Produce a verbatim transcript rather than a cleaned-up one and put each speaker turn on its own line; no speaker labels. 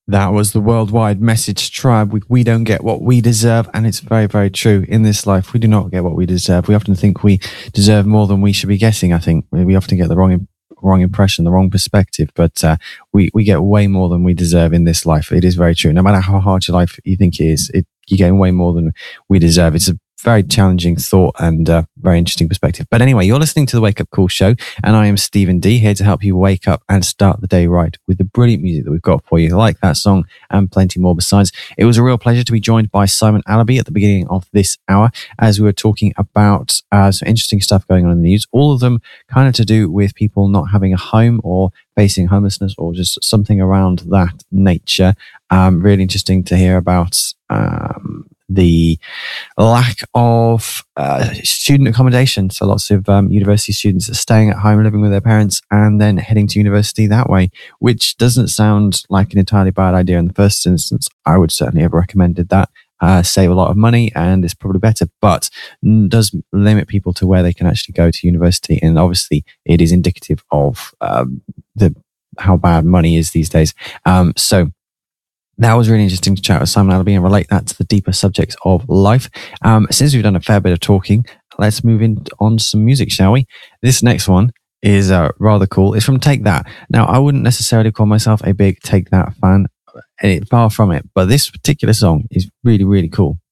That was the Worldwide Message Tribe. We, we don't get what we deserve, and it's very, very true. In this life, we do not get what we deserve. We often think we deserve more than we should be getting, I think. We often get the wrong wrong impression, the wrong perspective, but uh, we, we get way more than we deserve in this life. It is very true. No matter how hard your life you think it is, it, you're getting way more than we deserve. It's a very challenging thought and uh, very interesting perspective. But anyway, you're listening to the Wake Up Call show, and I am Stephen D, here to help you wake up and start the day right with the brilliant music that we've got for you, like that song and plenty more besides. It was a real pleasure to be joined by Simon Alabi at the beginning of this hour as we were talking about uh, some interesting stuff going on in the news, all of them kind of to do with people not having a home or facing homelessness or just something around that nature. Um, really interesting to hear about um, the lack of uh, student accommodation. So lots of um, university students are staying at home, living with their parents, and then heading to university that way, which doesn't sound like an entirely bad idea in the first instance. I would certainly have recommended that. Uh, save a lot of money, and it's probably better, but does limit people to where they can actually go to university. And obviously, it is indicative of um, the how bad money is these days. Um, so. That was really interesting to chat with Simon Alabi and relate that to the deeper subjects of life. Um, since we've done a fair bit of talking, let's move in on some music, shall we? This next one is uh, rather cool. It's from Take That. Now, I wouldn't necessarily call myself a big Take That fan, far from it, but this particular song is really, really cool.